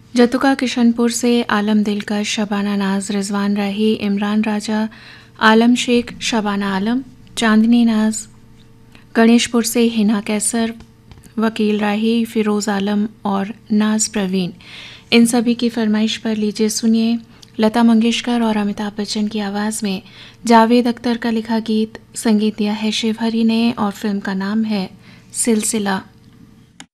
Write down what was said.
जतुका किशनपुर से आलम दिलकश, शबाना नाज, रिजवान राही, इमरान राजा, आलम शेख, शबाना आलम, चांदनी नाज, गणेशपुर से हिना कैसर, वकील राही, फिरोज़ आलम और नाज प्रवीण। इन सभी की फरमाइश पर लीजिए सुनिए लता मंगेशकर और अमिताभ बच्चन की आवाज़ में जावेद अख्तर का लिखा गीत। संगीत दिया है शिव हरी ने और फिल्म का नाम है सिलसिला।